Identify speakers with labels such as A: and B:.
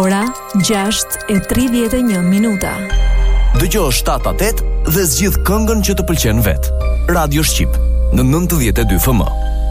A: Ora 6:31.
B: Dëgjoj 7-8 dhe zgjidh këngën që të pëlqen vet. Radio Shqip në 92 FM.